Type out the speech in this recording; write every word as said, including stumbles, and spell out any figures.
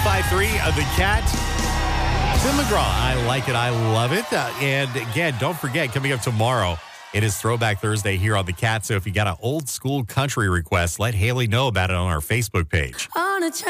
five three of the Cat. Tim McGraw. I like it. I love it. Uh, and again, don't forget, coming up tomorrow, it is Throwback Thursday here on the Cat. So if you got an old school country request, let Haley know about it on our Facebook page. On a